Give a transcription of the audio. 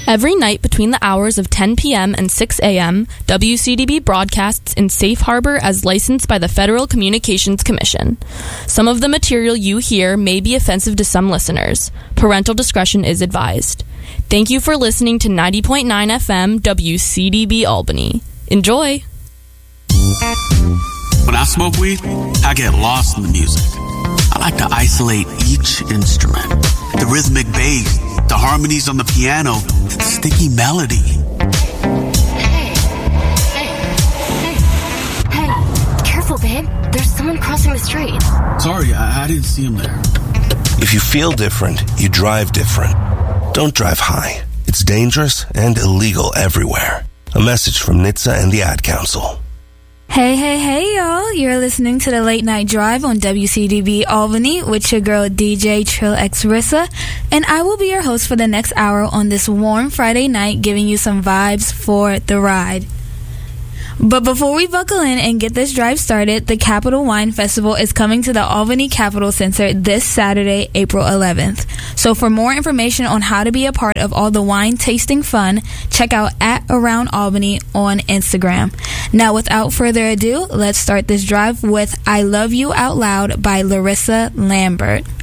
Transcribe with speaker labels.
Speaker 1: Every night between the hours of 10 p.m. and 6 a.m., WCDB broadcasts in safe harbor as licensed by the Federal Communications Commission. Some of the material you hear may be offensive to some listeners. Parental discretion is advised. Thank you for listening to 90.9 FM WCDB Albany. Enjoy!
Speaker 2: When I smoke weed, I get lost in the music. I like to isolate each instrument. The rhythmic bass, the harmonies on the piano, the sticky melody.
Speaker 3: Hey, careful, babe. There's someone crossing the street.
Speaker 2: Sorry, I didn't see him there.
Speaker 4: If you feel different, you drive different. Don't drive high. It's dangerous and illegal everywhere. A message from NHTSA and the Ad Council.
Speaker 5: Hey, y'all. You're listening to the Late Night Drive on WCDB Albany with your girl DJ Trill X Rissa, and I will be your host for the next hour on this warm Friday night, giving you some vibes for the ride. But before we buckle in and get this drive started, the Capital Wine Festival is coming to the Albany Capitol Center this Saturday, April 11th. So for more information on how to be a part of all the wine tasting fun, check out @AroundAlbany on Instagram. Now, without further ado, let's start this drive with I Love You Out Loud by Larissa Lambert.